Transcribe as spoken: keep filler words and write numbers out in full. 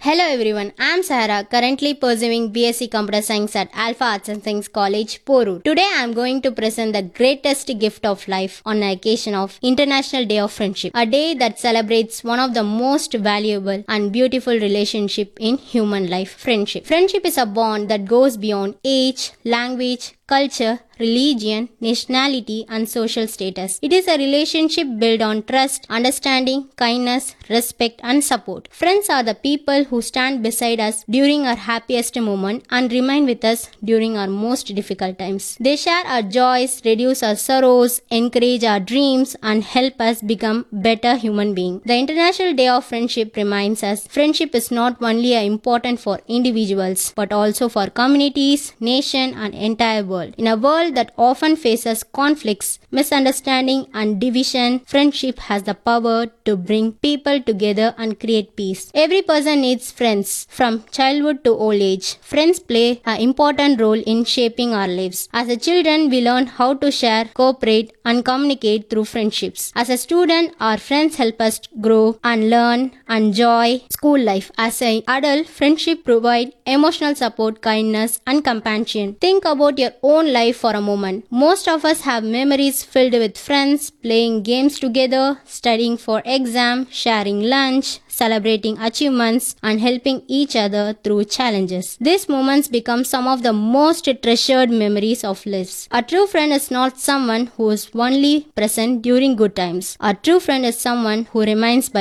Hello everyone, I am Sahara, currently pursuing B S c Computer Science at Alpha Arts and Science College, Porur. Today I am going to present the greatest gift of life on the occasion of International Day of Friendship, a day that celebrates one of the most valuable and beautiful relationship in human life, friendship. Friendship is a bond that goes beyond age, language, culture, religion, nationality, and social status. It is a relationship built on trust, understanding, kindness, respect, and support. Friends are the people who stand beside us during our happiest moment and remain with us during our most difficult times. They share our joys, reduce our sorrows, encourage our dreams, and help us become better human beings. The International Day of Friendship reminds us friendship is not only important for individuals but also for communities, nation, and entire world. In a world that often faces conflicts, misunderstanding, and division, friendship has the power to bring people together and create peace. Every person needs friends, from childhood to old age. Friends play an important role in shaping our lives. As a children, we learn how to share, cooperate, and communicate through friendships. As a student, our friends help us grow and learn and enjoy school life. As an adult, friendship provide emotional support, kindness, and compassion. Think about your own life for a moment. Most of us have memories filled with friends, playing games together, studying for exam, sharing lunch, celebrating achievements, and helping each other through challenges. These moments become some of the most treasured memories of lives. A true friend is not someone who is only present during good times. A true friend is someone who remains by